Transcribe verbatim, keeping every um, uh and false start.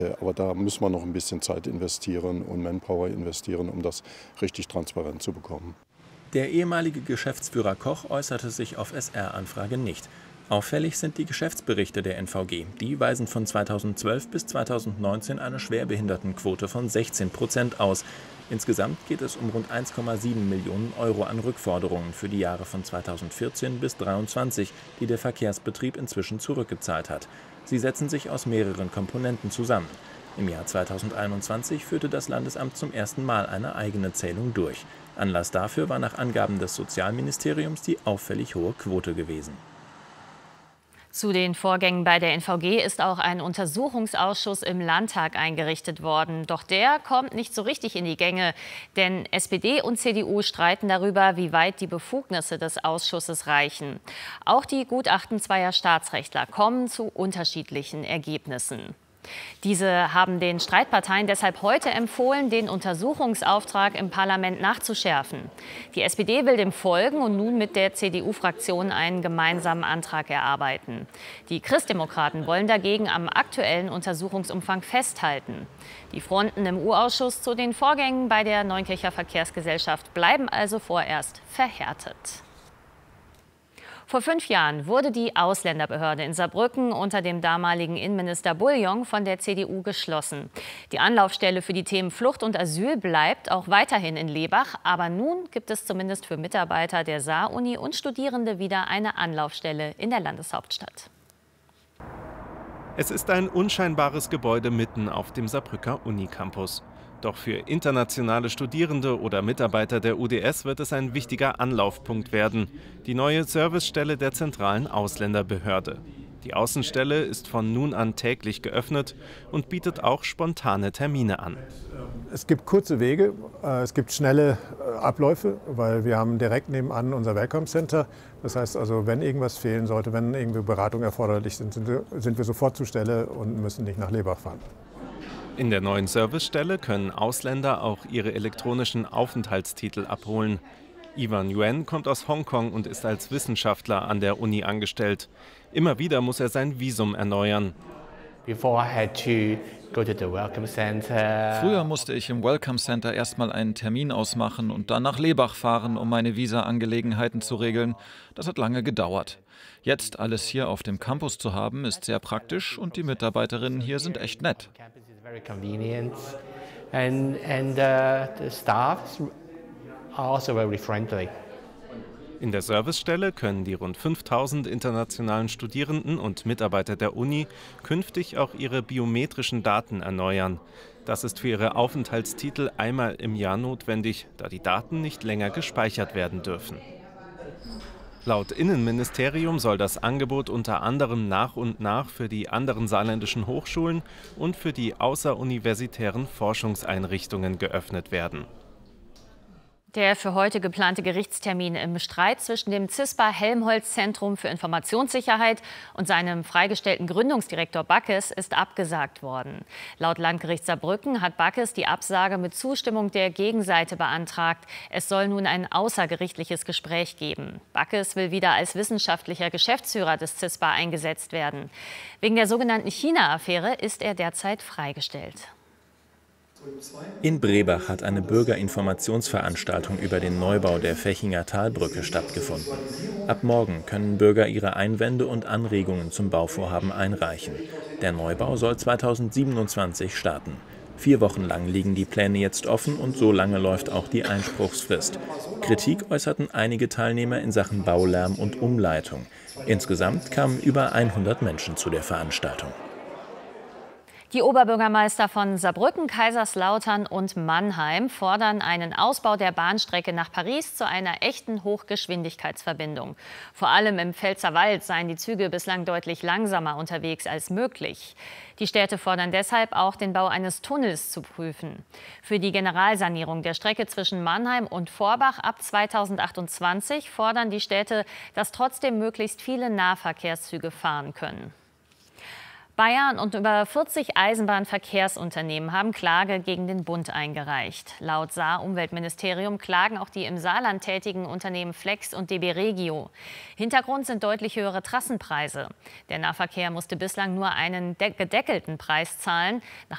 Aber da müssen wir noch ein bisschen Zeit investieren und Manpower investieren, um das richtig transparent zu bekommen. Der ehemalige Geschäftsführer Koch äußerte sich auf S R-Anfrage nicht. Auffällig sind die Geschäftsberichte der N V G. Die weisen von zweitausendzwölf bis zweitausendneunzehn eine Schwerbehindertenquote von sechzehn Prozent aus. Insgesamt geht es um rund eins Komma sieben Millionen Euro an Rückforderungen für die Jahre von zweitausendvierzehn bis zweitausenddreiundzwanzig, die der Verkehrsbetrieb inzwischen zurückgezahlt hat. Sie setzen sich aus mehreren Komponenten zusammen. Im Jahr zweitausendeinundzwanzig führte das Landesamt zum ersten Mal eine eigene Zählung durch. Anlass dafür war nach Angaben des Sozialministeriums die auffällig hohe Quote gewesen. Zu den Vorgängen bei der N V G ist auch ein Untersuchungsausschuss im Landtag eingerichtet worden. Doch der kommt nicht so richtig in die Gänge, denn S P D und C D U streiten darüber, wie weit die Befugnisse des Ausschusses reichen. Auch die Gutachten zweier Staatsrechtler kommen zu unterschiedlichen Ergebnissen. Diese haben den Streitparteien deshalb heute empfohlen, den Untersuchungsauftrag im Parlament nachzuschärfen. Die S P D will dem folgen und nun mit der C D U-Fraktion einen gemeinsamen Antrag erarbeiten. Die Christdemokraten wollen dagegen am aktuellen Untersuchungsumfang festhalten. Die Fronten im U-Ausschuss zu den Vorgängen bei der Neunkircher Verkehrsgesellschaft bleiben also vorerst verhärtet. Vor fünf Jahren wurde die Ausländerbehörde in Saarbrücken unter dem damaligen Innenminister Bouillon von der C D U geschlossen. Die Anlaufstelle für die Themen Flucht und Asyl bleibt auch weiterhin in Lebach. Aber nun gibt es zumindest für Mitarbeiter der Saar-Uni und Studierende wieder eine Anlaufstelle in der Landeshauptstadt. Es ist ein unscheinbares Gebäude mitten auf dem Saarbrücker Unicampus. Doch für internationale Studierende oder Mitarbeiter der U D S wird es ein wichtiger Anlaufpunkt werden. Die neue Servicestelle der zentralen Ausländerbehörde. Die Außenstelle ist von nun an täglich geöffnet und bietet auch spontane Termine an. Es gibt kurze Wege, es gibt schnelle Abläufe, weil wir haben direkt nebenan unser Welcome Center. Das heißt also, wenn irgendwas fehlen sollte, wenn irgendwie Beratungen erforderlich sind, sind wir sofort zur Stelle und müssen nicht nach Lebach fahren. In der neuen Servicestelle können Ausländer auch ihre elektronischen Aufenthaltstitel abholen. Ivan Yuen kommt aus Hongkong und ist als Wissenschaftler an der Uni angestellt. Immer wieder muss er sein Visum erneuern. Früher musste ich im Welcome Center erstmal einen Termin ausmachen und dann nach Lebach fahren, um meine Visa-Angelegenheiten zu regeln. Das hat lange gedauert. Jetzt alles hier auf dem Campus zu haben, ist sehr praktisch und die Mitarbeiterinnen hier sind echt nett. In der Servicestelle können die rund fünftausend internationalen Studierenden und Mitarbeiter der Uni künftig auch ihre biometrischen Daten erneuern. Das ist für ihre Aufenthaltstitel einmal im Jahr notwendig, da die Daten nicht länger gespeichert werden dürfen. Laut Innenministerium soll das Angebot unter anderem nach und nach für die anderen saarländischen Hochschulen und für die außeruniversitären Forschungseinrichtungen geöffnet werden. Der für heute geplante Gerichtstermin im Streit zwischen dem CISPA-Helmholtz-Zentrum für Informationssicherheit und seinem freigestellten Gründungsdirektor Backes ist abgesagt worden. Laut Landgericht Saarbrücken hat Backes die Absage mit Zustimmung der Gegenseite beantragt. Es soll nun ein außergerichtliches Gespräch geben. Backes will wieder als wissenschaftlicher Geschäftsführer des CISPA eingesetzt werden. Wegen der sogenannten China-Affäre ist er derzeit freigestellt. In Brebach hat eine Bürgerinformationsveranstaltung über den Neubau der Fechinger Talbrücke stattgefunden. Ab morgen können Bürger ihre Einwände und Anregungen zum Bauvorhaben einreichen. Der Neubau soll zweitausendsiebenundzwanzig starten. Vier Wochen lang liegen die Pläne jetzt offen und so lange läuft auch die Einspruchsfrist. Kritik äußerten einige Teilnehmer in Sachen Baulärm und Umleitung. Insgesamt kamen über hundert Menschen zu der Veranstaltung. Die Oberbürgermeister von Saarbrücken, Kaiserslautern und Mannheim fordern einen Ausbau der Bahnstrecke nach Paris zu einer echten Hochgeschwindigkeitsverbindung. Vor allem im Pfälzerwald seien die Züge bislang deutlich langsamer unterwegs als möglich. Die Städte fordern deshalb auch, den Bau eines Tunnels zu prüfen. Für die Generalsanierung der Strecke zwischen Mannheim und Forbach ab zweitausendachtundzwanzig fordern die Städte, dass trotzdem möglichst viele Nahverkehrszüge fahren können. Bayern und über vierzig Eisenbahnverkehrsunternehmen haben Klage gegen den Bund eingereicht. Laut Saar-Umweltministerium klagen auch die im Saarland tätigen Unternehmen Flex und D B Regio. Hintergrund sind deutlich höhere Trassenpreise. Der Nahverkehr musste bislang nur einen gedeckelten Preis zahlen. Nach